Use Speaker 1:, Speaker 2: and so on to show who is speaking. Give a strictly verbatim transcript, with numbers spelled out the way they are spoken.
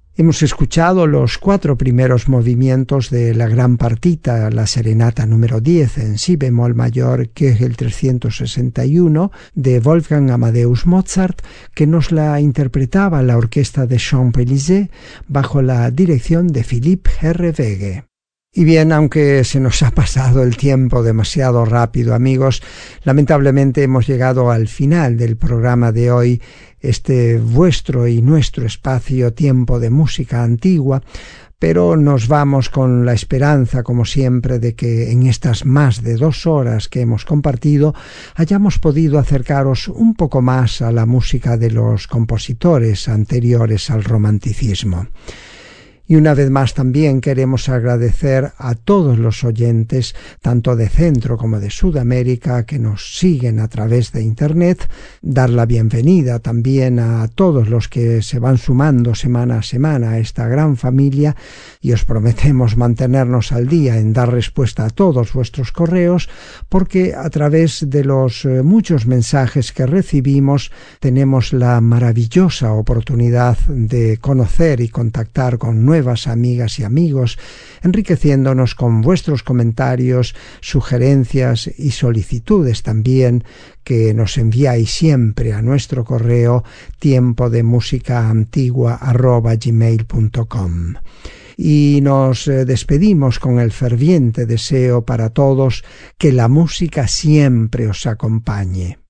Speaker 1: Hemos escuchado los cuatro primeros movimientos de la gran partita, la serenata número diez en si bemol mayor, que es el trescientos sesenta y uno de Wolfgang Amadeus Mozart, que nos la interpretaba la orquesta de Champs-Élysées bajo la dirección de Philippe Herreweghe. Y bien, aunque se nos ha pasado el tiempo demasiado rápido, amigos, lamentablemente hemos llegado al final del programa de hoy, este vuestro y nuestro espacio Tiempo de Música Antigua, pero nos vamos con la esperanza, como siempre, de que en estas más de dos horas que hemos compartido hayamos podido acercaros un poco más a la música de los compositores anteriores al romanticismo. Y una vez más también queremos agradecer a todos los oyentes, tanto de Centro como de Sudamérica, que nos siguen a través de Internet, dar la bienvenida también a todos los que se van sumando semana a semana a esta gran familia, y os prometemos mantenernos al día en dar respuesta a todos vuestros correos, porque a través de los eh, muchos mensajes que recibimos tenemos la maravillosa oportunidad de conocer y contactar con nuevos nuevas amigas y amigos, enriqueciéndonos con vuestros comentarios, sugerencias y solicitudes también que nos enviáis siempre a nuestro correo tiempo de música antigua arroba gmail punto com. Y nos despedimos con el ferviente deseo para todos que la música siempre os acompañe.